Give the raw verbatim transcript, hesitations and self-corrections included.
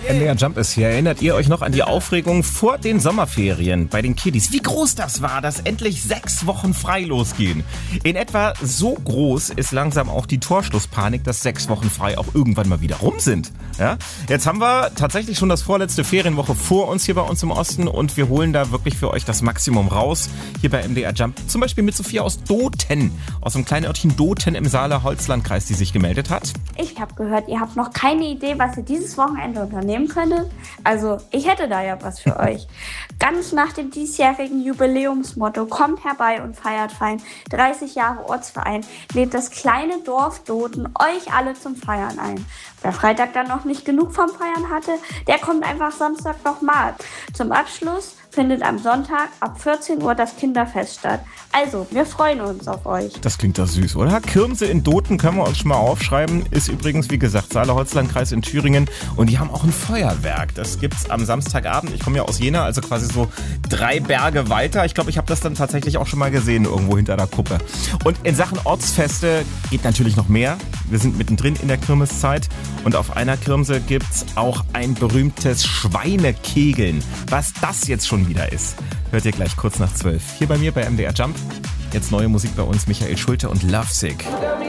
M D R Jump ist hier. Erinnert ihr euch noch an die Aufregung vor den Sommerferien bei den Kiddies? Wie groß das war, dass endlich sechs Wochen frei losgehen. In etwa so groß ist langsam auch die Torschlusspanik, dass sechs Wochen frei auch irgendwann mal wieder rum sind. Ja? Jetzt haben wir tatsächlich schon das vorletzte Ferienwoche vor uns hier bei uns im Osten und wir holen da wirklich für euch das Maximum raus. Hier bei M D R Jump. Zum Beispiel mit Sophia aus Dothen, aus dem kleinen Örtchen Dothen im Saale-Holzlandkreis, die sich gemeldet hat. Ich habe gehört, ihr habt noch keine Idee, was ihr dieses Wochenende unternehmen könntet. Also, ich hätte da ja was für euch. Ganz nach dem diesjährigen Jubiläumsmotto Kommt herbei und feiert fein. dreißig Jahre Ortsverein lädt das kleine Dorf Dothen euch alle zum Feiern ein. Wer Freitag dann noch nicht genug vom Feiern hatte, der kommt einfach Samstag nochmal. Zum Abschluss findet am Sonntag ab vierzehn Uhr das Kinderfest statt. Also, wir freuen uns auf euch. Das klingt doch süß, oder? Kirmse in Dothen können wir uns schon mal aufschreiben. Ist übrigens, wie gesagt, Saale-Holzlandkreis in Thüringen. Und die haben auch ein Feuerwerk. Das gibt's am Samstagabend. Ich komme ja aus Jena, also quasi so drei Berge weiter. Ich glaube, ich habe das dann tatsächlich auch schon mal gesehen, irgendwo hinter der Kuppe. Und in Sachen Ortsfeste geht natürlich noch mehr. Wir sind mittendrin in der Kirmeszeit. Und auf einer Kirmse gibt's auch ein berühmtes Schweinekegeln. Was das jetzt schon wieder ist, hört ihr gleich kurz nach zwölf. Hier bei mir bei M D R Jump. Jetzt neue Musik bei uns, Michael Schulte und Lovesick.